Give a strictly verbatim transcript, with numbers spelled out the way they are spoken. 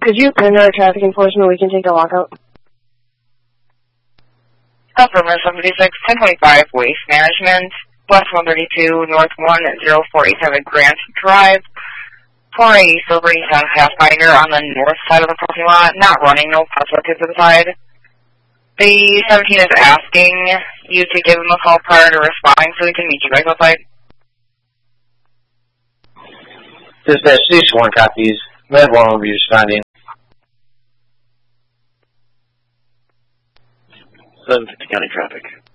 could you pin our traffic enforcement? We can take a lockout. Customer seventy-six, ten twenty-five, Waste Management, West one thirty-two, North one zero four eight seven, Grant Drive. four eighty Silver Nissan Pathfinder on the north side of the parking lot, not running, no password to the side. The seventeen is asking you to give him a call prior to responding so we can meet you guys outside. Dispatch six one copies. Red one will be responding. seven fifty County Traffic.